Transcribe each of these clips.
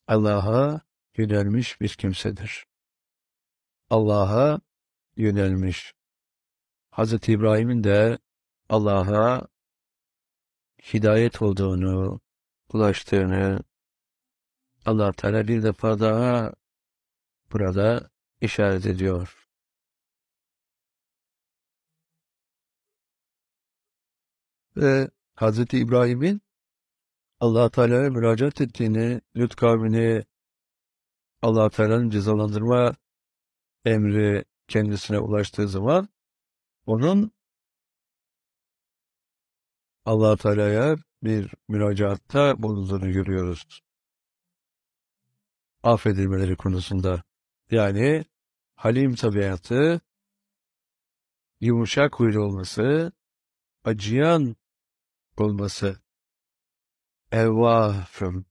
Allah'a yönelmiş bir kimsedir. Allah'a yönelmiş. Hazreti İbrahim'in de Allah'a hidayet olduğunu, ulaştığını Allah Teala bir defa daha burada işaret ediyor. Ve Hazreti İbrahim'in Allah Teala'ya müracaat ettiğini, Lut kavmini Allah Teala'nın cezalandırma emri kendisine ulaştığı zaman onun Allah Teala'ya bir müracaatta bulunduğunu görüyoruz. Affedilmeleri konusunda. Yani halim tabiatı, yumuşak huylu olması, acıyan olması. Evvâfüm.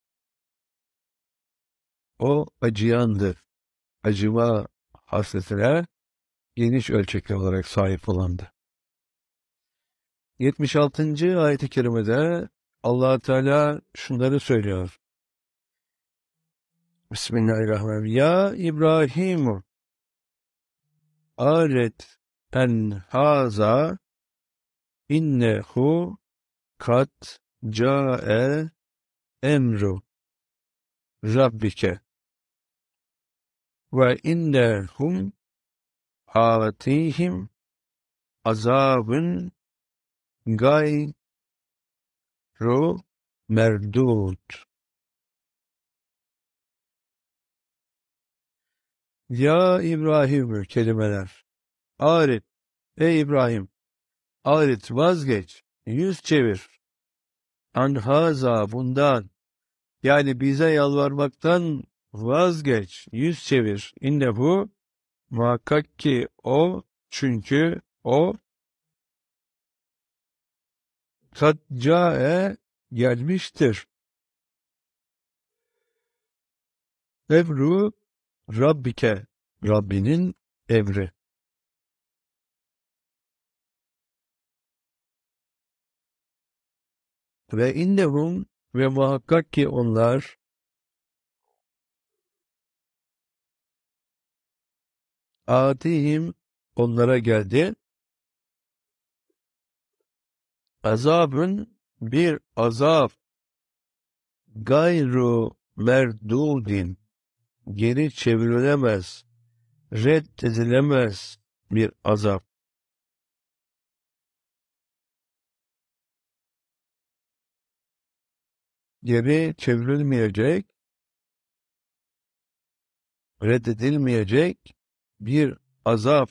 O acıyandı. Acıma hasletine geniş ölçekli olarak sahip olandı. 76. ayet-i kerimede Allah Teala şunları söylüyor. Bismillahirrahmanirrahim. Ya İbrahim, aret en haza innehu kat ca'e emru rabbike ve innehum atihim azabın gayru merdud. Ya İbrahim kelimeler. Arit, ey İbrahim, arit vazgeç, yüz çevir. Anhaza bundan, yani bize yalvarmaktan vazgeç, yüz çevir. İnnehu, muhakkak ki o, çünkü o, kad cae gelmiştir. Emru Rabbike, Rabbinin emri. Ve innehum ve muhakkak ki onlar atihim onlara geldi. Azabın bir azap gayru merdudin geri çevrilemez, reddedilemez bir azap. Geri çevrilmeyecek, reddedilmeyecek bir azap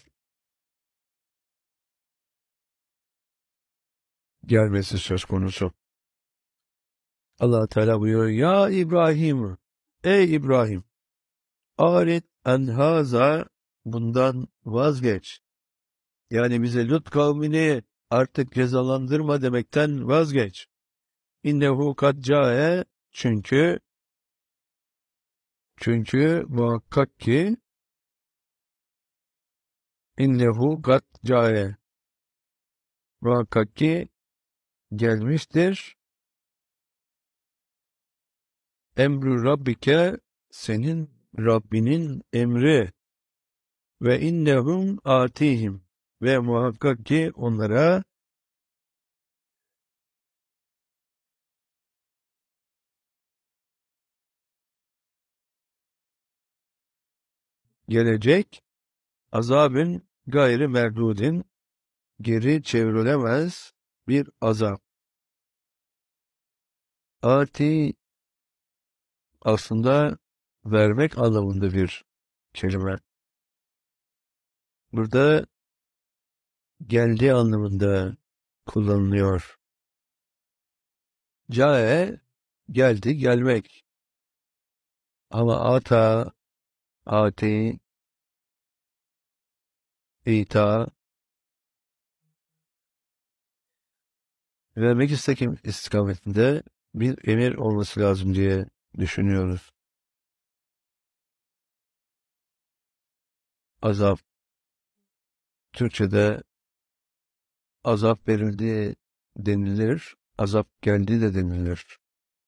gelmesi söz konusu. Allah Teala buyuruyor, ya İbrahim, ey İbrahim, aret enhaza bundan vazgeç. Yani bize Lut kavmini artık cezalandırma demekten vazgeç. İnnehu kad cae çünkü muhakkak ki innehu kad cae muhakkak ki gelmiştir. Emru Rabbike senin Rabbinin emri ve innehum atihim ve muhakkak ki onlara gelecek azabın gayri merdudin geri çevrilemez bir azap. Ati aslında vermek anlamında bir kelime. Burada geldi anlamında kullanılıyor. Cae geldi, gelmek. Ama ata, ati, ita vermek istikametinde bir emir olması lazım diye düşünüyoruz. Azap. Türkçe'de azap verildi denilir, azap geldi de denilir.